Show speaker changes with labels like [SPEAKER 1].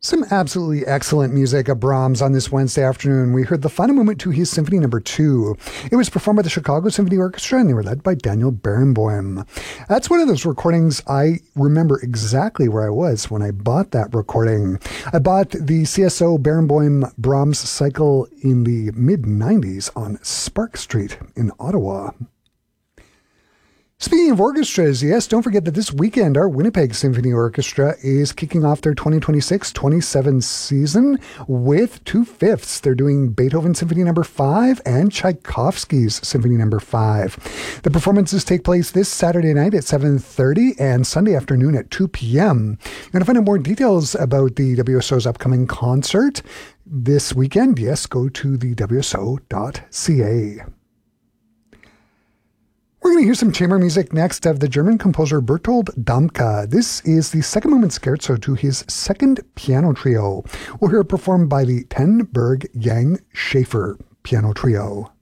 [SPEAKER 1] Some absolutely excellent music of Brahms on this Wednesday afternoon. We heard the final movement to his Symphony No. 2. It was performed by the Chicago Symphony Orchestra, and they were led by Daniel Barenboim. That's one of those recordings I remember exactly where I was when I bought that recording. I bought the CSO Barenboim Brahms cycle in the mid-90s on Spark Street in Ottawa. Speaking of orchestras, yes, don't forget that this weekend our Winnipeg Symphony Orchestra is kicking off their 2026-27 season with 2/5. They're doing Beethoven Symphony No. 5 and Tchaikovsky's Symphony No. 5. The performances take place this Saturday night at 7:30 and Sunday afternoon at 2 p.m. You're going to find out more details about the WSO's upcoming concert this weekend. Yes, go to the WSO.ca. We're going to hear some chamber music next of the German composer Bertold Damke. This is the second movement scherzo to his second piano trio. We'll hear it performed by the Ten Berg Yang Schaefer Piano Trio.